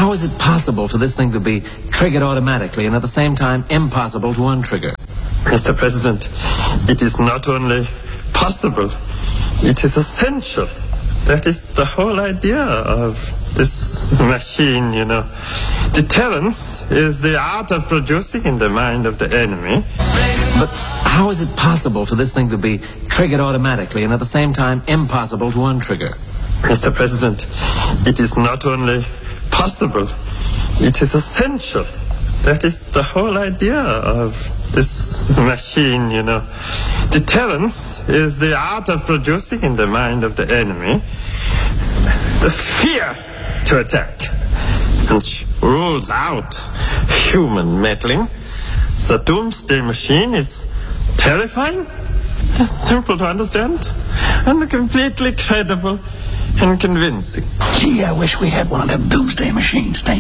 how is it possible for this thing to be triggered automatically and at the same time impossible to untrigger? Mr. President, it is not only possible, it is essential. That is the whole idea of this machine, you know. Deterrence is the art of producing in the mind of the enemy. But how is it possible for this thing to be triggered automatically and at the same time impossible to untrigger? Mr. President, it is not only possible, it is essential. That is the whole idea of this machine, you know. Deterrence is the art of producing in the mind of the enemy the fear to attack, which rules out human meddling. The doomsday machine is terrifying, simple to understand, and completely credible and convincing. Gee, I wish we had one of them doomsday machines, don't you?